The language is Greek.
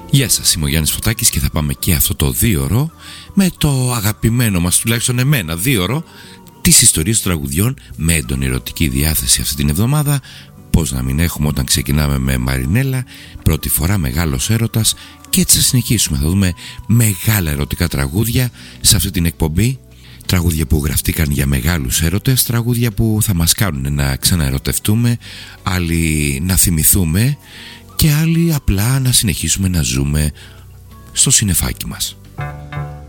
Γεια σας, είμαι ο Γιάννης Φωτάκης και θα πάμε και αυτό το 2ωρο με το αγαπημένο μας, τουλάχιστον εμένα, 2ωρο τις ιστορίες των τραγουδιών με έντονη ερωτική διάθεση αυτή την εβδομάδα. Πώς να μην έχουμε όταν ξεκινάμε με Μαρινέλα, πρώτη φορά μεγάλος έρωτας, και έτσι θα συνεχίσουμε. Θα δούμε μεγάλα ερωτικά τραγούδια σε αυτή την εκπομπή. Τραγούδια που γραφτήκαν για μεγάλους έρωτες, τραγούδια που θα μας κάνουν να ξαναερωτευτούμε, άλλοι να θυμηθούμε και άλλοι απλά να συνεχίσουμε να ζούμε στο συννεφάκι μας.